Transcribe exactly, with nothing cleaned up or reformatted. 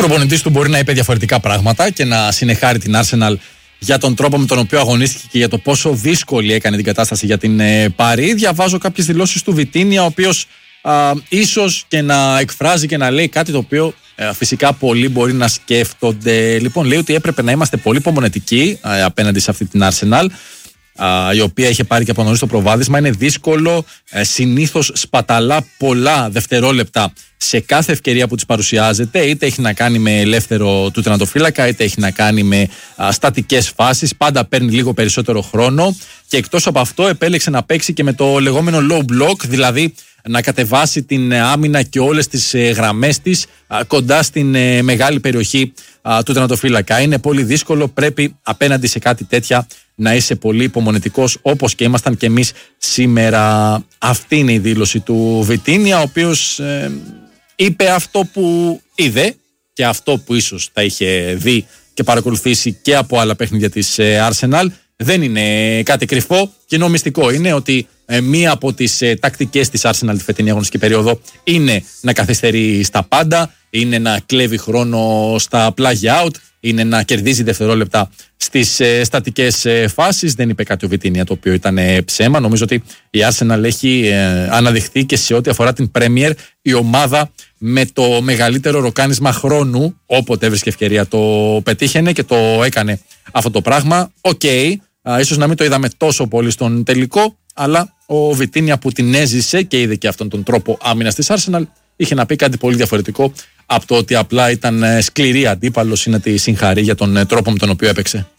προπονητής του μπορεί να είπε διαφορετικά πράγματα και να συνεχάρει την Arsenal για τον τρόπο με τον οποίο αγωνίστηκε και για το πόσο δύσκολη έκανε την κατάσταση για την ε, Παρί. Διαβάζω κάποιες δηλώσεις του Βιτίνια, ο οποίος α, ίσως και να εκφράζει και να λέει κάτι το οποίο ε, φυσικά πολλοί μπορεί να σκέφτονται. Λοιπόν, λέει ότι έπρεπε να είμαστε πολύ υπομονετικοί ε, απέναντι σε αυτή την Arsenal, η οποία είχε πάρει και από νωρίς το προβάδισμα. Είναι δύσκολο, συνήθως σπαταλά πολλά δευτερόλεπτα σε κάθε ευκαιρία που της παρουσιάζεται, είτε έχει να κάνει με ελεύθερο του τερματοφύλακα, είτε έχει να κάνει με α, στατικές φάσεις. Πάντα παίρνει λίγο περισσότερο χρόνο και εκτός από αυτό επέλεξε να παίξει και με το λεγόμενο low block, δηλαδή να κατεβάσει την άμυνα και όλες τις ε, γραμμές της α, κοντά στην ε, μεγάλη περιοχή α, του τερματοφύλακα. Είναι πολύ δύσκολο, πρέπει απέναντι σε κάτι τέτοια να είσαι πολύ υπομονετικός, όπως και ήμασταν και εμείς σήμερα. Αυτή είναι η δήλωση του Βιτίνια, ο οποίος ε, είπε αυτό που είδε και αυτό που ίσως θα είχε δει και παρακολουθήσει και από άλλα παιχνίδια της ε, Arsenal. Δεν είναι κάτι κρυφό και νομιστικό. Είναι ότι ε, μία από τις ε, τακτικές της Arsenal τη φετινή αγωνιστική περίοδο είναι να καθυστερεί στα πάντα, είναι να κλέβει χρόνο στα play out, είναι να κερδίζει δευτερόλεπτα στις ε, στατικές ε, φάσεις. Δεν είπε κάτι ο Βιτίνια το οποίο ήταν ε, ψέμα. Νομίζω ότι η Arsenal έχει ε, αναδειχθεί και σε ό,τι αφορά την Premier η ομάδα με το μεγαλύτερο ροκάνισμα χρόνου. Όποτε έβρισκε ευκαιρία το πετύχαινε και το έκανε αυτό το πράγμα. Οκ, okay, ίσως να μην το είδαμε τόσο πολύ στον τελικό, αλλά ο Βιτίνια που την έζησε και είδε και αυτόν τον τρόπο άμυνας της Arsenal είχε να πει κάτι πολύ διαφορετικό από το ότι απλά ήταν σκληρή αντίπαλος ή να τη συγχαρεί για τον τρόπο με τον οποίο έπαιξε.